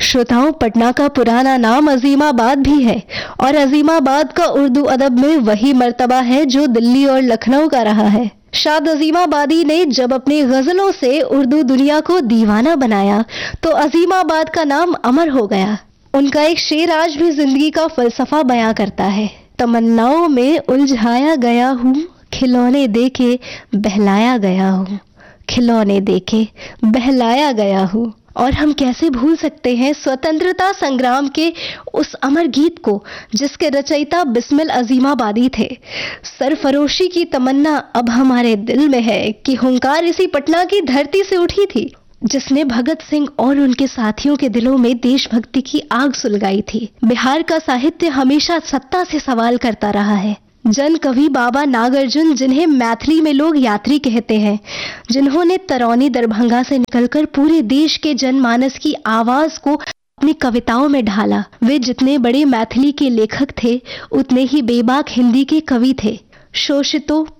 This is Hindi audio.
श्रोताओं, पटना का पुराना नाम अजीमाबाद भी है और अजीमाबाद का उर्दू अदब में वही मर्तबा है जो दिल्ली और लखनऊ का रहा है। शाद अजीमाबादी ने जब अपनी गजलों से उर्दू दुनिया को दीवाना बनाया तो अजीमाबाद का नाम अमर हो गया। उनका एक शेर आज भी जिंदगी का फलसफा बयां करता है। तमन्नाओं में उलझाया गया हूँ, खिलौने देके बहलाया गया हूँ, खिलौने देके बहलाया गया हूँ। और हम कैसे भूल सकते हैं स्वतंत्रता संग्राम के उस अमर गीत को जिसके रचयिता बिस्मिल अजीमाबादी थे। सरफरोशी की तमन्ना अब हमारे दिल में है कि हुंकार इसी पटना की धरती से उठी थी जिसने भगत सिंह और उनके साथियों के दिलों में देशभक्ति की आग सुलगाई थी। बिहार का साहित्य हमेशा सत्ता से सवाल करता रहा है। जन कवि बाबा नागार्जुन, जिन्हें मैथिली में लोग यात्री कहते हैं, जिन्होंने तरौनी दरभंगा से निकलकर पूरे देश के जनमानस की आवाज को अपनी कविताओं में ढाला। वे जितने बड़े मैथिली के लेखक थे उतने ही बेबाक हिंदी के कवि थे। शोषितों,